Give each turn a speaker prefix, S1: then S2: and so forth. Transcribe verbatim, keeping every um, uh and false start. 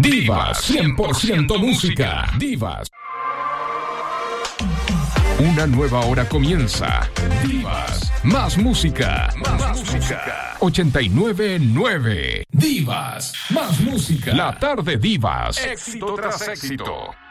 S1: Divas, cien por ciento música. Divas. Una nueva hora comienza. Divas, más música. Más, más música. ochenta y nueve punto nueve. Divas, más música. La tarde Divas. Éxito tras éxito.